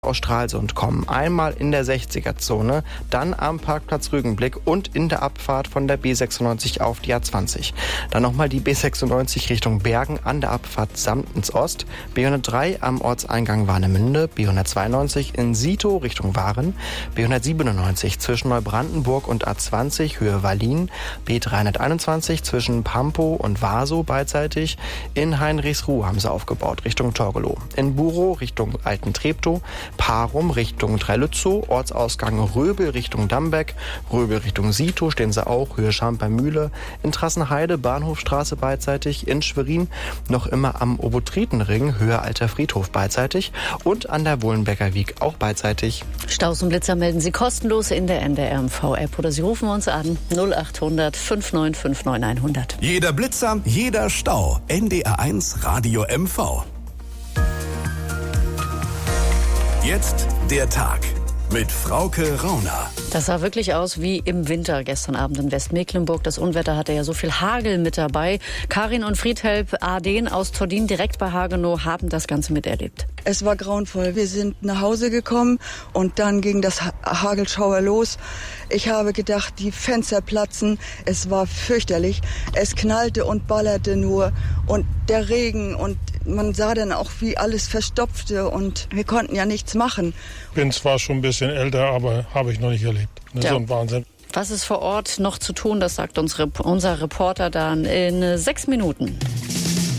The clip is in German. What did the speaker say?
aus Stralsund kommen. Einmal in der 60er-Zone, dann am Parkplatz Rügenblick und in der Abfahrt von der B96 auf die A20. Dann nochmal die B96 Richtung Bergen an der Abfahrt Samtens Ost, B103 am Ortseingang Warnemünde, B192 in Sito Richtung Waren, B197 zwischen Neubrandenburg und A20 Höhe Wallin, B321 zwischen Pampo und Vaso beidseitig, in Heinrichsruh haben sie aufgebaut Richtung Torgelow, in Buro Richtung Alten Treptow, Parum Richtung Dreilützow, Ortsausgang Röbel Richtung Dambeck, Röbel Richtung Sito stehen sie auch, Höhe Schampermühle, in Trassenheide Bahnhofstraße beidseitig, in Schwerin noch immer am Obotritenring, Höhe Alter Friedhof beidseitig und an der Wohlenbecker Wiek auch beidseitig. Staus und Blitzer melden Sie kostenlos in der NDR-MV-App oder Sie rufen uns an 0800 5959 100. Jeder Blitzer, jeder Stau. NDR1 Radio MV. Jetzt der Tag mit Frauke Rauner. Das sah wirklich aus wie im Winter gestern Abend in Westmecklenburg. Das Unwetter hatte ja so viel Hagel mit dabei. Karin und Friedhelp Aden aus Tordin direkt bei Hagenow haben das Ganze miterlebt. Es war grauenvoll. Wir sind nach Hause gekommen und dann ging das Hagelschauer los. Ich habe gedacht, die Fenster platzen. Es war fürchterlich. Es knallte und ballerte nur und der Regen und man sah dann auch, wie alles verstopfte und wir konnten ja nichts machen. Bin zwar schon ein bisschen älter, aber habe ich noch nicht erlebt. Das ist so ein Wahnsinn. Was ist vor Ort noch zu tun, das sagt uns unser Reporter dann in 6 Minuten.